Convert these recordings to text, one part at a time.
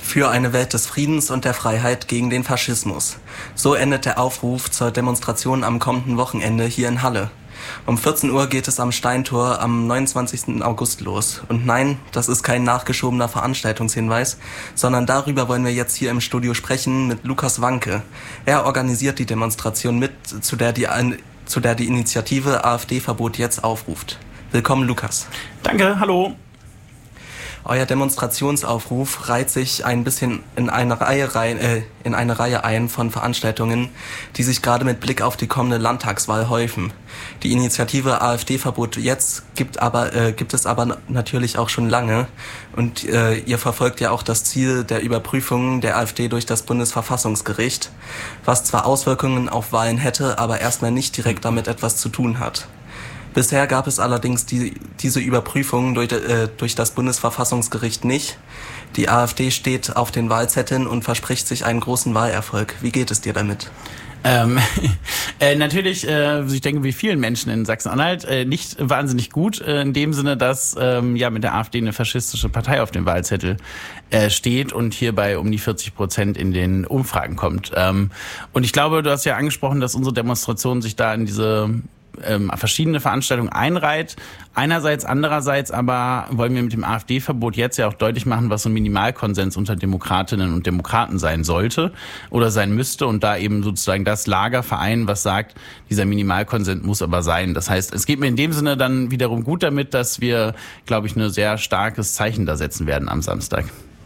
Für eine Welt des Friedens und der Freiheit gegen den Faschismus. So endet der Aufruf zur Demonstration am kommenden Wochenende hier in Halle. Um 14 Uhr geht es am Steintor am 29. August los. Und nein, das ist kein nachgeschobener Veranstaltungshinweis, sondern darüber wollen wir jetzt hier im Studio sprechen mit Lukas Wanke. Er organisiert die Demonstration mit, zu der die Initiative AfD-Verbot jetzt aufruft. Willkommen, Lukas. Danke, hallo. Euer Demonstrationsaufruf reiht sich ein bisschen in eine Reihe ein von Veranstaltungen, die sich gerade mit Blick auf die kommende Landtagswahl häufen. Die Initiative AfD-Verbot jetzt gibt es aber natürlich auch schon lange und ihr verfolgt ja auch das Ziel der Überprüfung der AfD durch das Bundesverfassungsgericht, was zwar Auswirkungen auf Wahlen hätte, aber erstmal nicht direkt damit etwas zu tun hat. Bisher gab es allerdings diese Überprüfung durch das Bundesverfassungsgericht nicht. Die AfD steht auf den Wahlzetteln und verspricht sich einen großen Wahlerfolg. Wie geht es dir damit? Natürlich, ich denke, wie vielen Menschen in Sachsen-Anhalt, nicht wahnsinnig gut, in dem Sinne, dass mit der AfD eine faschistische Partei auf dem Wahlzettel steht und hierbei um die 40% in den Umfragen kommt. Und ich glaube, du hast ja angesprochen, dass unsere Demonstration sich da in diese verschiedene Veranstaltungen einreiht. Andererseits aber wollen wir mit dem AfD-Verbot jetzt ja auch deutlich machen, was so ein Minimalkonsens unter Demokratinnen und Demokraten sein sollte oder sein müsste und da eben sozusagen das Lager vereinen, was sagt, dieser Minimalkonsens muss aber sein. Das heißt, es geht mir in dem Sinne dann wiederum gut damit, dass wir, glaube ich, ein sehr starkes Zeichen da setzen werden am Samstag.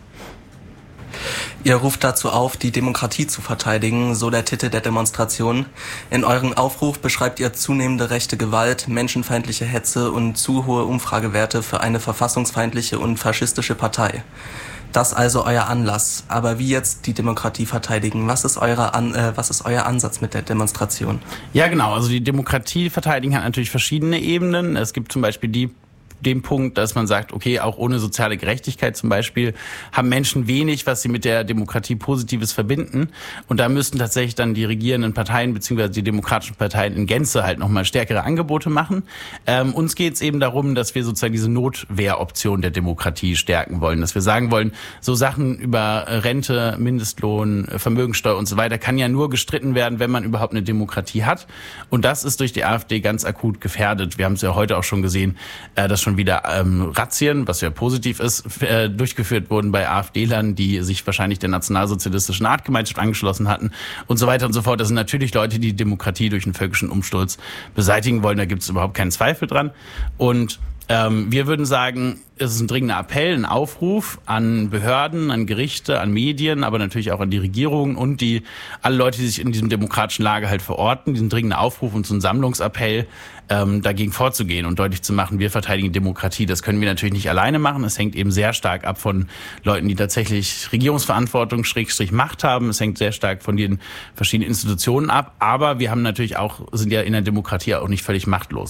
Ihr ruft dazu auf, die Demokratie zu verteidigen, so der Titel der Demonstration. In eurem Aufruf beschreibt ihr zunehmende rechte Gewalt, menschenfeindliche Hetze und zu hohe Umfragewerte für eine verfassungsfeindliche und faschistische Partei. Das also euer Anlass. Aber wie jetzt die Demokratie verteidigen? Was ist euer Ansatz mit der Demonstration? Ja, genau. Also die Demokratie verteidigen hat natürlich verschiedene Ebenen. Es gibt zum Beispiel den Punkt, dass man sagt, okay, auch ohne soziale Gerechtigkeit zum Beispiel haben Menschen wenig, was sie mit der Demokratie Positives verbinden. Und da müssten tatsächlich dann die regierenden Parteien bzw. die demokratischen Parteien in Gänze halt nochmal stärkere Angebote machen. Uns geht es eben darum, dass wir sozusagen diese Notwehroption der Demokratie stärken wollen. Dass wir sagen wollen, so Sachen über Rente, Mindestlohn, Vermögensteuer und so weiter kann ja nur gestritten werden, wenn man überhaupt eine Demokratie hat. Und das ist durch die AfD ganz akut gefährdet. Wir haben es ja heute auch schon gesehen, dass schon wieder Razzien, was ja positiv ist, durchgeführt wurden bei AfD-Lern, die sich wahrscheinlich der nationalsozialistischen Artgemeinschaft angeschlossen hatten und so weiter und so fort. Das sind natürlich Leute, die Demokratie durch einen völkischen Umsturz beseitigen wollen. Da gibt es überhaupt keinen Zweifel dran. Und wir würden sagen, es ist ein dringender Appell, ein Aufruf an Behörden, an Gerichte, an Medien, aber natürlich auch an die Regierung und alle Leute, die sich in diesem demokratischen Lager halt verorten, diesen dringenden Aufruf und so einen Sammlungsappell dagegen vorzugehen und deutlich zu machen, wir verteidigen Demokratie. Das können wir natürlich nicht alleine machen. Es hängt eben sehr stark ab von Leuten, die tatsächlich Regierungsverantwortung / Macht haben. Es hängt sehr stark von den verschiedenen Institutionen ab. Aber wir haben natürlich auch, sind ja in der Demokratie auch nicht völlig machtlos.